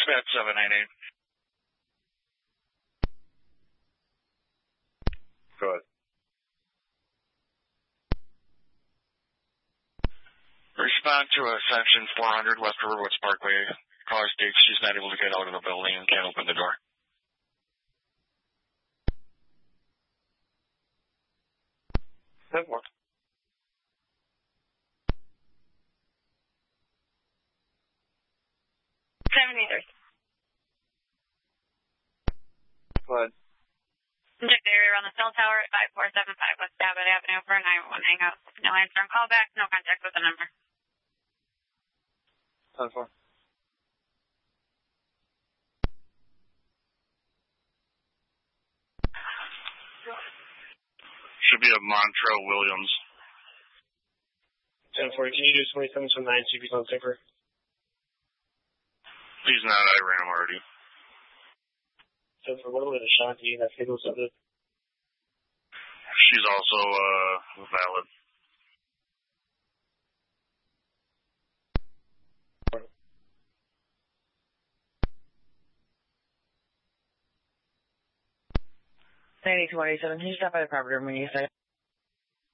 Dispatch 798. Go ahead. Respond to Ascension 400 West Riverwoods Parkway. Caller states she's not able to get out of the building and can't open the door. Have more. Go ahead. Check the area around the cell tower at 5475 West Abbott Avenue for a 911 hangout. No answer on callback, no contact with the number. 10-4. Should be a Montrell Williams. 10-4. Can you do 27 from 9 see if he's on safer? He's not. I ran him already. 10-4. What about the Shanti? That signal subject? She's also valid. Can you stop by the property room when you say?